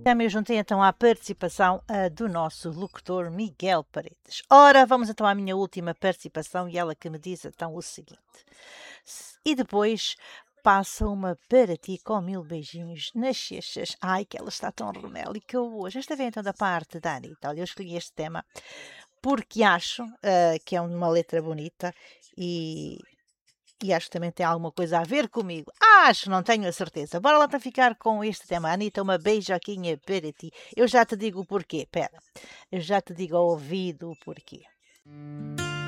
Já me juntei então à participação do nosso locutor Miguel Paredes. Ora, vamos então à minha última participação e ela que me diz então o seguinte. E depois passa uma para ti com 1000 beijinhos nas chechas. Ai, que ela está tão remélica hoje. Esta vem então da parte da Anitta. Olha, eu escolhi este tema porque acho que é uma letra bonita e, e acho que também tem alguma coisa a ver comigo. Acho, não tenho a certeza. Bora lá então ficar com este tema. Anitta, uma beijoquinha para ti. Eu já te digo o porquê. Pera, eu já te digo ao ouvido o porquê.